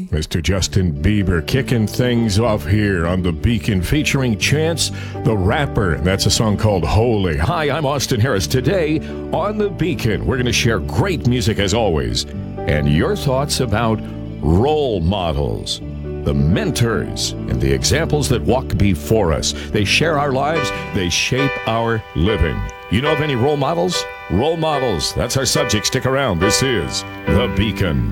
Mr. Justin Bieber kicking things off here on The Beacon featuring Chance the Rapper. That's a song called Holy. Hi, I'm Austin Harris. Today on The Beacon, we're going to share great music as always and your thoughts about role models, the mentors, and the examples that walk before us. They share our lives. They shape our living. You know of any role models? Role models. That's our subject. Stick around. This is The Beacon.